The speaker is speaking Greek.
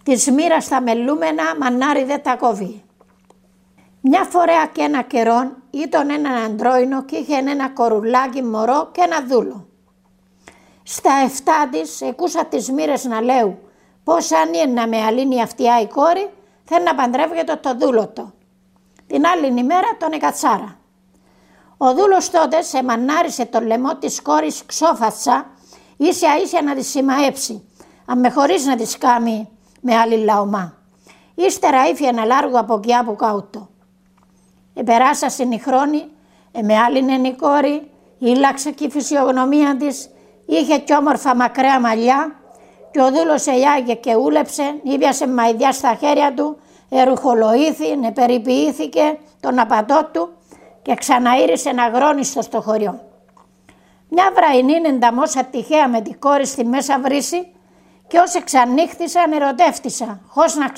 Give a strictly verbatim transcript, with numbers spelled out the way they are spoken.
της μοίρας τα μελούμενα μανάρι δε τα κόβει. Μια φορέα και ένα καιρόν ήταν έναν αντρόινο και είχε ένα κορουλάκι μωρό και ένα δούλο. Στα εφτά της εκούσα τις μοίρες να λέω πως αν είναι να με αλύνει αυτιά η κόρη θέλει να παντρεύεται το δούλο το. Την άλλη ημέρα τον εκατσάρα. Ο δούλος τότε σε μανάρισε το λαιμό της κόρης ξόφατσα ίσια ίσια να τη σημαέψει, αν με χωρίς να τη κάμει με άλλη λαομά. Ύστερα ήφη ένα λάργο από εκεί από καούτο. Επεράσασαν οι χρόνοι, εμεάλινεν η κόρη, ήλαξε και η φυσιογνωμία της, είχε κι όμορφα μακραία μαλλιά και ο δούλος ελιάγε και ούλεψε, ήπιασε μαϊδιά στα χέρια του, ερουχολογήθη, επεριποιήθηκε τον απατό του και ξαναήρισε αγρόνιστο στο χωριό. Μια βραϊνή ενταμόσα τυχαία με την κόρη στη μέσα βρύση και όσοι ξανύχτησαν ερωτεύτησα, χως να